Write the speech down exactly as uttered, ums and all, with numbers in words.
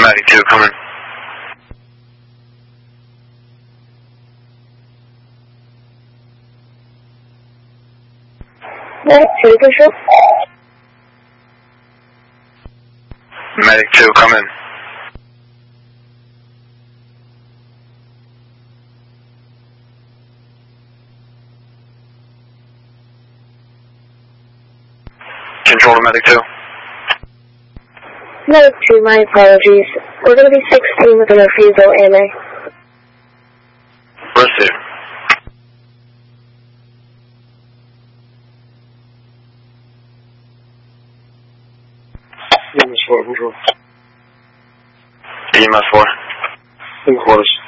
Medic two, come in. Medic two, control. Medic two, come in. Control to Medic two. Medic two, my apologies. We're going to be sixteen with a refusal, A M A. Receive. E M S four, control. E M S four. In quarters.